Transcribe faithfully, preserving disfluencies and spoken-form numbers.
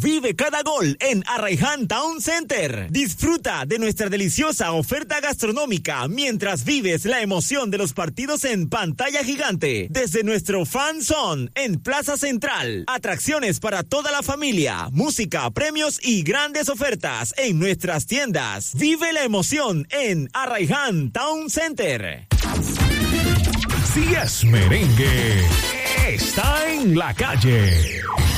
Vive cada gol en Arraiján Town Center. Disfruta de nuestra deliciosa oferta gastronómica mientras vives la emoción de los partidos en pantalla gigante. Desde nuestro Fan Zone en Plaza Central. Atracciones para toda la familia, música, premios y grandes ofertas en nuestras tiendas. Vive la emoción en Arraiján Town Center. Si es merengue, está en la calle.